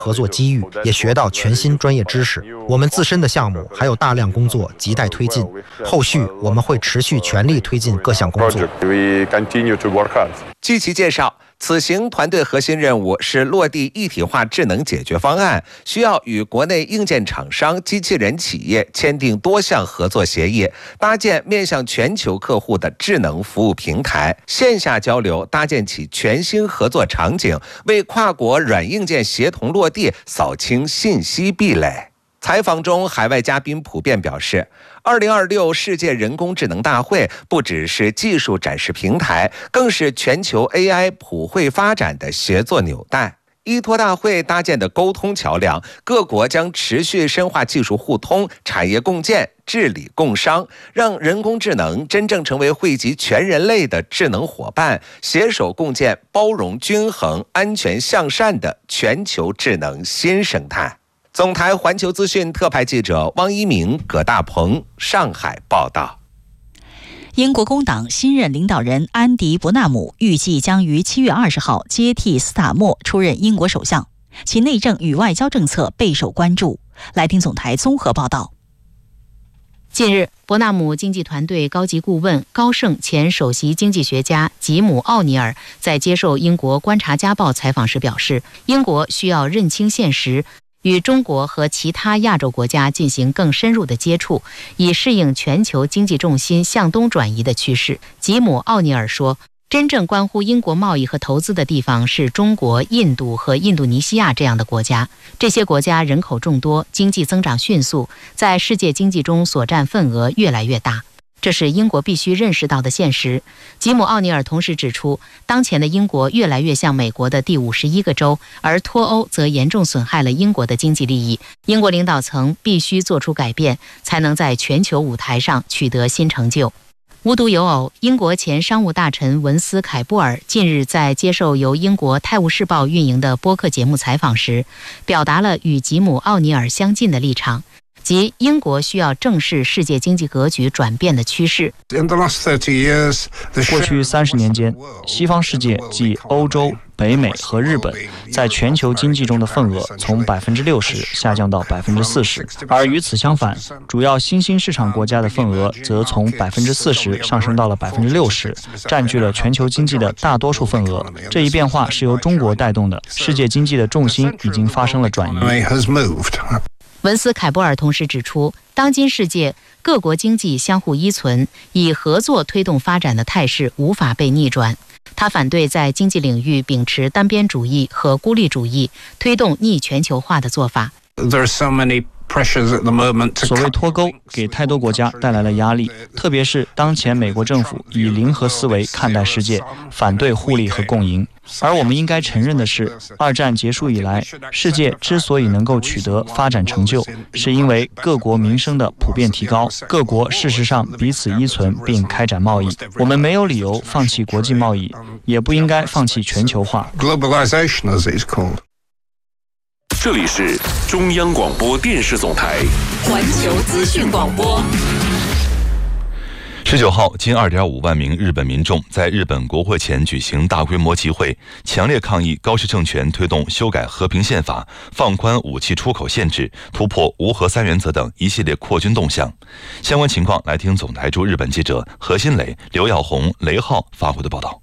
合作机遇，也学到全新专业知识。我们自身的项目还有大量工作亟待推进，后续我们会持续全力推进各项工作。 据其介绍，此行团队核心任务是落地一体化智能解决方案，需要与国内硬件厂商、机器人企业签订多项合作协议，搭建面向全球客户的智能服务平台，线下交流搭建起全新合作场景，为跨国软硬件协同落地扫清信息壁垒。采访中，海外嘉宾普遍表示，2026世界人工智能大会不只是技术展示平台，更是全球 AI 普惠发展的协作纽带。依托大会搭建的沟通桥梁，各国将持续深化技术互通、产业共建、治理共商，让人工智能真正成为惠及全人类的智能伙伴，携手共建包容、均衡、安全向善的全球智能新生态。总台环球资讯特派记者汪一鸣、葛大鹏，上海报道。 英国工党新任领导人安迪·伯纳姆预计将于7月20号接替斯塔默出任英国首相，其内政与外交政策备受关注。来听总台综合报道。 近日，伯纳姆经济团队高级顾问高盛前首席经济学家吉姆·奥尼尔在接受英国《观察家报》采访时表示，英国需要认清现实，与中国和其他亚洲国家进行更深入的接触，以适应全球经济重心向东转移的趋势。吉姆·奥尼尔说，真正关乎英国贸易和投资的地方是中国、印度和印度尼西亚这样的国家。这些国家人口众多，经济增长迅速，在世界经济中所占份额越来越大。这是英国必须认识到的现实。吉姆·奥尼尔同时指出，当前的英国越来越像美国的第51个州，而脱欧则严重损害了英国的经济利益。英国领导层必须做出改变，才能在全球舞台上取得新成就。无独有偶，英国前商务大臣文斯·凯布尔近日在接受由英国《泰晤士报》运营的播客节目采访时，表达了与吉姆·奥尼尔相近的立场，即英国需要正视世界经济格局转变的趋势。 过去30年间，西方世界即欧洲、北美和日本在全球经济中的份额从60%下降到40%，而与此相反，主要新兴市场国家的份额则从40%上升到了60%，占据了全球经济的大多数份额。这一变化是由中国带动的，世界经济的重心已经发生了转移。 文斯·凯布尔同时指出，当今世界各国经济相互依存，以合作推动发展的态势无法被逆转。他反对在经济领域秉持单边主义和孤立主义，推动逆全球化的做法。 所谓脱钩给太多国家带来了压力，特别是当前美国政府以零和思维看待世界，反对互利和共赢。而我们应该承认的是，二战结束以来，世界之所以能够取得发展成就，是因为各国民生的普遍提高，各国事实上彼此依存并开展贸易。我们没有理由放弃国际贸易，也不应该放弃全球化。 这里是中央广播电视总台环球资讯广播。19号，近2.5万名日本民众在日本国会前举行大规模集会，强烈抗议高市政权推动修改和平宪法、放宽武器出口限制、突破无核三原则等一系列扩军动向。相关情况，来听总台驻日本记者何新磊、刘耀红、雷浩发回的报道。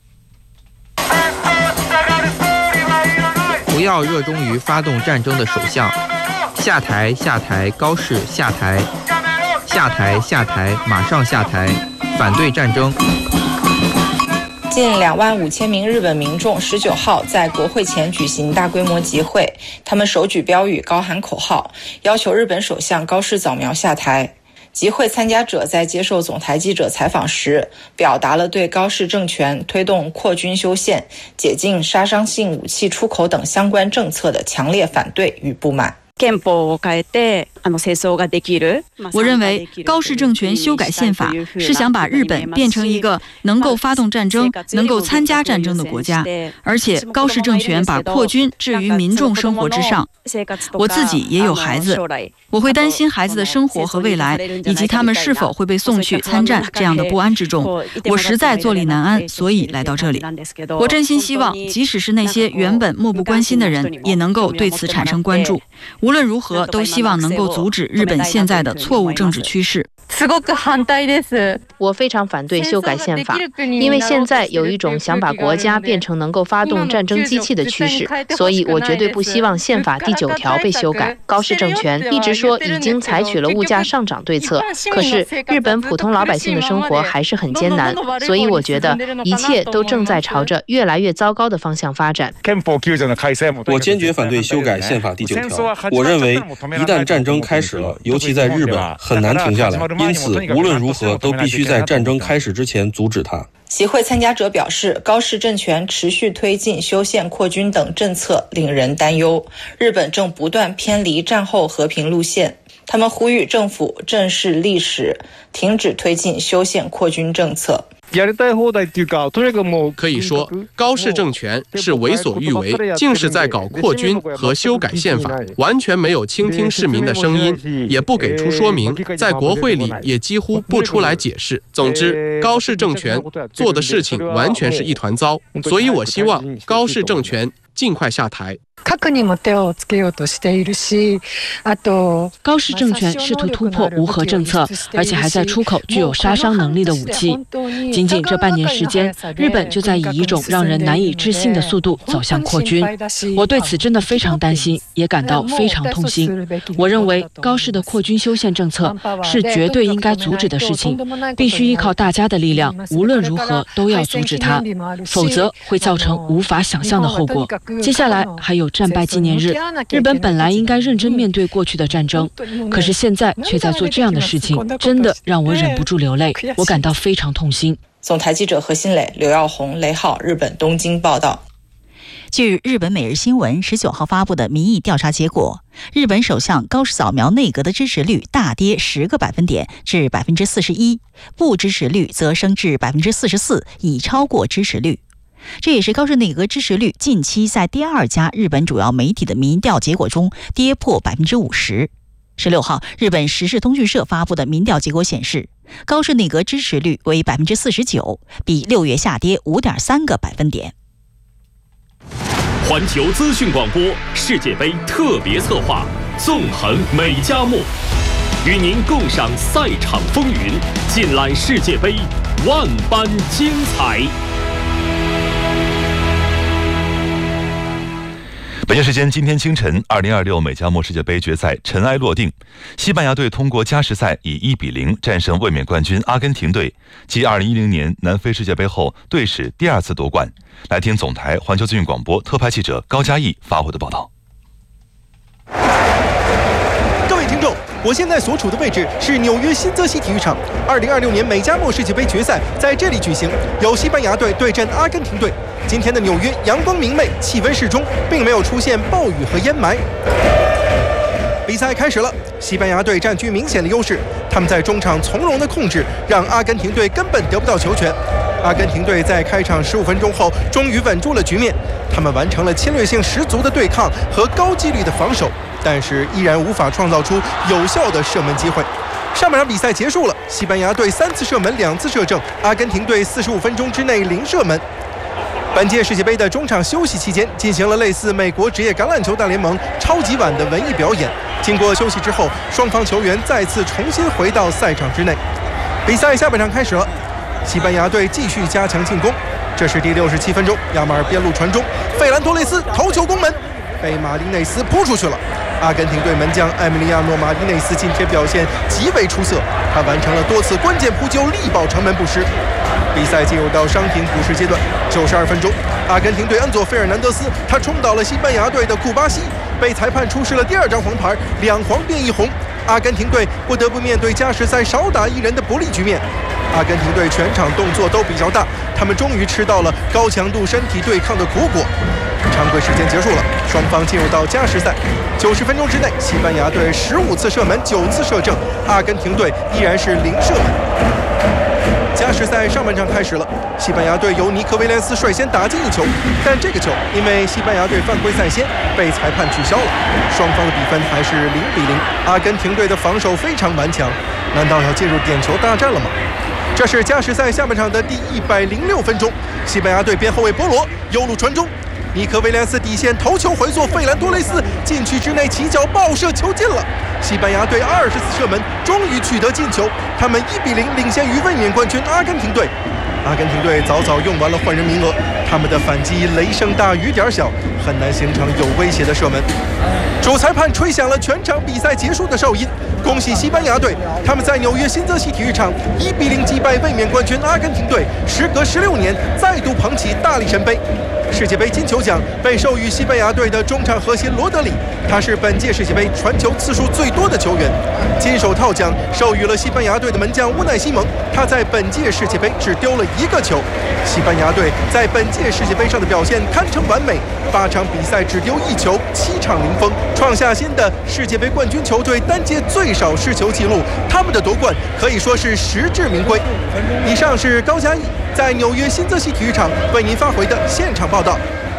不要热衷于发动战争的首相，下台下台，高市下台，下台下台，马上下台，反对战争。 近2万5千名日本民众19号在国会前举行大规模集会，他们手举标语，高喊口号，要求日本首相高市早苗下台。集会参加者在接受总台记者采访时，表达了对高市政权推动扩军修宪、解禁杀伤性武器出口等相关政策的强烈反对与不满。 我认为高市政权修改宪法是想把日本变成一个能够发动战争、能够参加战争的国家，而且高市政权把扩军置于民众生活之上。我自己也有孩子，我会担心孩子的生活和未来，以及他们是否会被送去参战这样的不安之中。我实在坐立难安，所以来到这里。我真心希望，即使是那些原本漠不关心的人，也能够对此产生关注。无论如何，都希望能够阻止日本现在的错误政治趋势。 我非常反对修改宪法，因为现在有一种想把国家变成能够发动战争机器的趋势，所以我绝对不希望宪法第9条被修改。高市政权一直说已经采取了物价上涨对策，可是日本普通老百姓的生活还是很艰难，所以我觉得一切都正在朝着越来越糟糕的方向发展。 我坚决反对修改宪法第9条。我认为一旦战争开始了，尤其在日本，很难停下来，因此无论如何都必须在战争开始之前阻止它。 协会参加者表示，高市政权持续推进修宪扩军等政策令人担忧，日本正不断偏离战后和平路线。他们呼吁政府正视历史，停止推进修宪扩军政策。 可以说，高市政权是为所欲为，尽是在搞扩军和修改宪法，完全没有倾听市民的声音，也不给出说明，在国会里也几乎不出来解释。总之，高市政权做的事情完全是一团糟，所以我希望高市政权尽快下台。 高市政权试图突破无核政策，而且还在出口具有杀伤能力的武器。仅仅这半年时间，日本就在以一种让人难以置信的速度走向扩军。我对此真的非常担心，也感到非常痛心。我认为高市的扩军修宪政策是绝对应该阻止的事情，必须依靠大家的力量，无论如何都要阻止它，否则会造成无法想象的后果。接下来还有战败纪念日，日本本来应该认真面对过去的战争，可是现在却在做这样的事情，真的让我忍不住流泪，我感到非常痛心。 总台记者何新磊、刘耀红、雷浩，日本东京报道。 据日本每日新闻19号发布的民意调查结果，日本首相高市早苗内阁的支持率大跌10个百分点至41%，不支持率则升至44%，已超过支持率。这也是高市内阁支持率近期在第2家日本主要媒体的民调结果中跌破50%。16号，日本时事通讯社发布的民调结果显示，高市内阁支持率为49%，比6月下跌5.3个百分点。 环球资讯广播世界杯特别策划，纵横每家幕，与您共赏赛场风云，尽览世界杯万般精彩。 北京时间今天清晨，2026美加墨世界杯决赛尘埃落定，西班牙队通过加时赛以1-0战胜卫冕冠军阿根廷队，继2010年南非世界杯后队史第2次夺冠。来听总台环球资讯广播特派记者高嘉毅发回的报道。 各位听众，我现在所处的位置是纽约新泽西体育场，2026年美加墨世界杯决赛在这里举行，由西班牙队对阵阿根廷队。今天的纽约阳光明媚，气温适中，并没有出现暴雨和烟霾。比赛开始了，西班牙队占据明显的优势，他们在中场从容的控制，让阿根廷队根本得不到球权。阿根廷队在开场15分钟后终于稳住了局面，他们完成了侵略性十足的对抗和高纪律的防守，但是依然无法创造出有效的射门机会。上半场比赛结束了，西班牙队3次射门2次射正，阿根廷队45分钟之内0射门。本届世界杯的中场休息期间，进行了类似美国职业橄榄球大联盟超级碗的文艺表演。经过休息之后，双方球员再次重新回到赛场之内。比赛下半场开始了，西班牙队继续加强进攻。这是第67分钟，亚马尔边路传中，费兰托雷斯头球攻门，被马丁内斯扑出去了。阿根廷队门将埃米利亚诺·马丁内斯今天表现极为出色，他完成了多次关键扑救，力保城门不失。比赛进入到伤停补时阶段，92分钟，阿根廷队恩佐·费尔南德斯他冲倒了西班牙队的库巴西，被裁判出示了第2张黄牌，2黄变1红。阿根廷队不得不面对加时赛少打1人的不利局面。阿根廷队全场动作都比较大，他们终于吃到了高强度身体对抗的苦果。 常规时间结束了，双方进入到加时赛。90分钟之内，西班牙队15次射门9次射正，阿根廷队依然是0射门。加时赛上半场开始了，西班牙队由尼克威廉斯率先打进一球，但这个球因为西班牙队犯规在先，被裁判取消了。双方的比分还是0-0。阿根廷队的防守非常顽强，难道要进入点球大战了吗？这是加时赛下半场的第106分钟，西班牙队边后卫波罗右路传中，尼克威廉斯底线头球回溯，费兰多雷斯禁区之内起脚爆射球进了。西班牙队20次射门终于取得进球，他们1-0领先于卫冕冠军阿根廷队。阿根廷队早早用完了换人名额，他们的反击雷声大雨点小，很难形成有威胁的射门。主裁判吹响了全场比赛结束的哨音，恭喜西班牙队，他们在纽约新泽西体育场1-0击败卫冕冠军阿根廷队，时隔16年再度捧起大力神杯。世界杯金球奖被授予西班牙队的中场核心罗德里，他是本届世界杯传球次数最多的球员。金手套奖授予了西班牙队的门将乌奈西蒙，他在本届世界杯只丢了1个球。西班牙队在本届世界杯上的表现堪称完美，8场比赛只丢1球，7场零封，创下新的世界杯冠军球队单届最少失球纪录。他们的夺冠可以说是实至名归。以上是高嘉毅在纽约新泽西体育场为您发回的现场报道。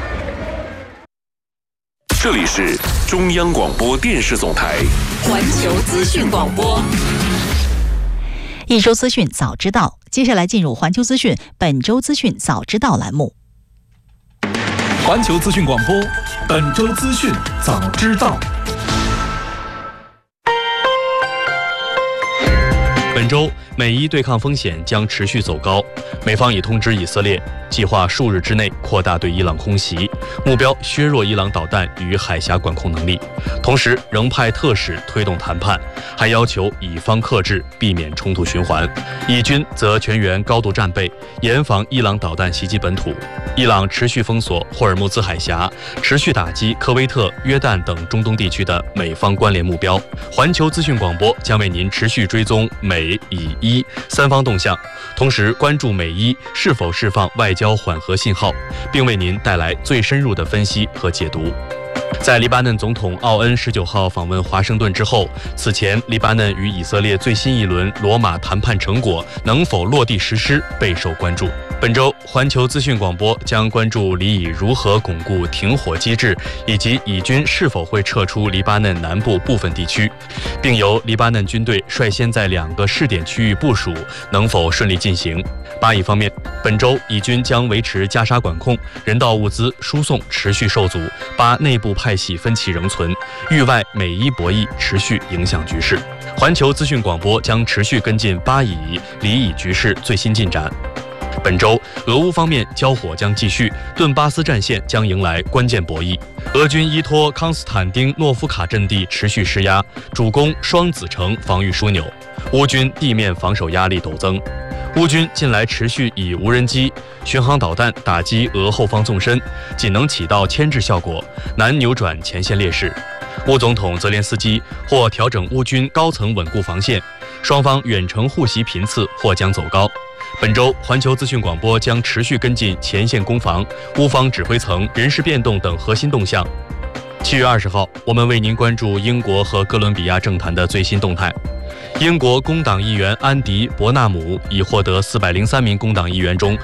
这里是中央广播电视总台环球资讯广播。一周资讯早知道，接下来进入环球资讯本周资讯早知道栏目。 环球资讯广播，本周资讯早知道。 本周美伊对抗风险将持续走高，美方已通知以色列，计划数日之内扩大对伊朗空袭，目标削弱伊朗导弹与海峡管控能力，同时仍派特使推动谈判，还要求以方克制，避免冲突循环。以军则全员高度战备，严防伊朗导弹袭击本土。伊朗持续封锁霍尔木兹海峡，持续打击科威特、约旦等中东地区的美方关联目标。环球资讯广播将为您持续追踪美、以、伊三方动向，同时关注美伊是否释放外交缓和信号，并为您带来最深入的分析和解读。在黎巴嫩总统奥恩19号访问华盛顿之后，此前黎巴嫩与以色列最新一轮罗马谈判成果能否落地实施备受关注。本周环球资讯广播将关注黎以如何巩固停火机制，以及以军是否会撤出黎巴嫩南部部分地区，并由黎巴嫩军队率先在2个试点区域部署能否顺利进行。巴以方面，本周以军将维持加沙管控，人道物资输送持续受阻，巴内部派系分歧仍存，域外美伊博弈持续影响局势。环球资讯广播将持续跟进巴以、黎以局势最新进展。本周，俄乌方面交火将继续，顿巴斯战线将迎来关键博弈。俄军依托康斯坦丁诺夫卡阵地持续施压，主攻双子城防御枢纽。乌军地面防守压力陡增。乌军近来持续以无人机、巡航导弹打击俄后方纵深，仅能起到牵制效果，难扭转前线劣势。乌总统泽连斯基或调整乌军高层稳固防线，双方远程互袭频次或将走高。本周环球资讯广播将持续跟进前线攻防、乌方指挥层人事变动等核心动向。7月20号，我们为您关注英国和哥伦比亚政坛的最新动态。英国工党议员安迪·伯纳姆已获得403名工党议员中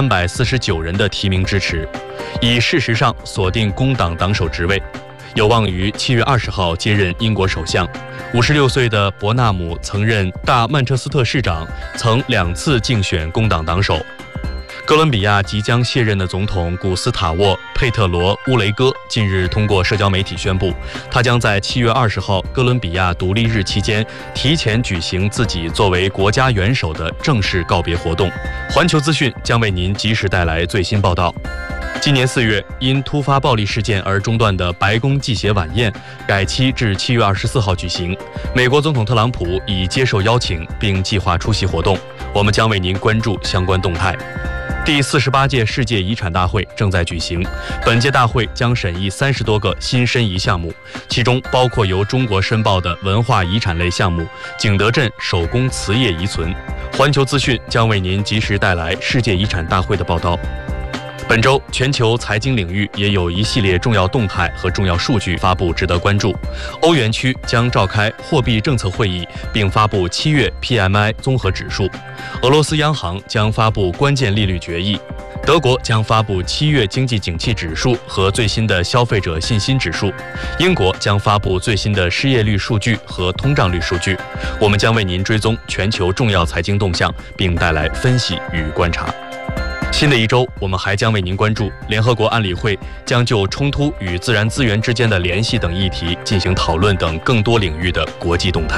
349人的提名支持，已事实上锁定工党党首职位，有望于7月20号接任英国首相。56岁的伯纳姆曾任大曼彻斯特市长，曾2次竞选工党党首。哥伦比亚即将卸任的总统古斯塔沃·佩特罗·乌雷戈近日通过社交媒体宣布，他将在7月20号哥伦比亚独立日期间提前举行自己作为国家元首的正式告别活动。环球资讯将为您及时带来最新报道。今年4月，因突发暴力事件而中断的白宫祭协晚宴改期至7月24号举行。美国总统特朗普已接受邀请，并计划出席活动。我们将为您关注相关动态。第48届世界遗产大会正在举行，本届大会将审议30多个新申遗项目，其中包括由中国申报的文化遗产类项目景德镇手工瓷业遗存。环球资讯将为您及时带来世界遗产大会的报道。 本周全球财经领域也有一系列重要动态和重要数据发布，值得关注。欧元区将召开货币政策会议，并发布7月 PMI 综合指数。俄罗斯央行将发布关键利率决议。德国将发布7月经济景气指数和最新的消费者信心指数。英国将发布最新的失业率数据和通胀率数据。我们将为您追踪全球重要财经动向，并带来分析与观察。新的一周，我们还将为您关注联合国安理会将就冲突与自然资源之间的联系等议题进行讨论等更多领域的国际动态。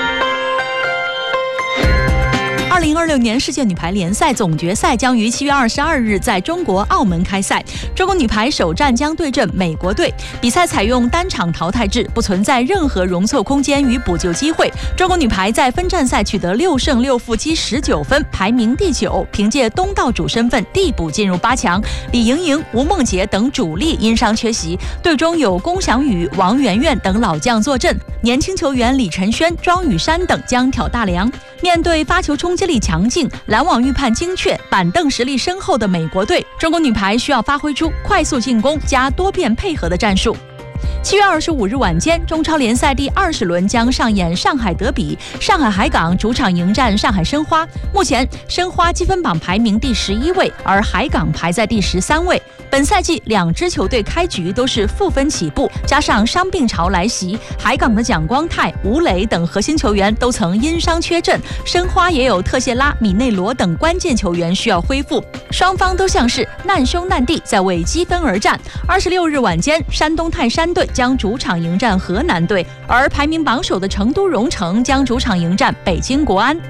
2026年世界女排联赛总决赛将于7月22日在中国澳门开赛，中国女排首战将对阵美国队。比赛采用单场淘汰制，不存在任何容错空间与补救机会。中国女排在分站赛取得6胜6负积19分，排名第9，凭借东道主身份递补进入8强。李盈莹、吴梦洁等主力因伤缺席，队中有龚翔宇、王媛媛等老将坐镇，年轻球员李晨轩、庄宇珊等将挑大梁。面对发球冲击力强劲、拦网预判精确、板凳实力深厚的美国队，中国女排需要发挥出快速进攻加多变配合的战术。7月25日晚间，中超联赛第20轮将上演上海德比，上海海港主场迎战上海申花。目前申花积分榜排名第11位，而海港排在第13位。本赛季两支球队开局都是负分起步，加上伤病潮来袭，海港的蒋光太、吴磊等核心球员都曾因伤缺阵，申花也有特谢拉、米内罗等关键球员需要恢复，双方都像是难兄难弟，在为积分而战。26日晚间，山东泰山队将主场迎战河南队，而排名榜首的成都蓉城将主场迎战北京国安。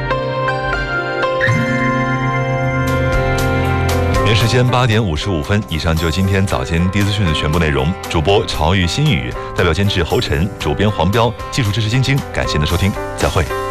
北京时间8点55分，以上就是今天早间第一资讯的全部内容。主播曹玉新宇，代表监制侯晨，主编黄彪，技术支持晶晶，感谢您的收听，再会。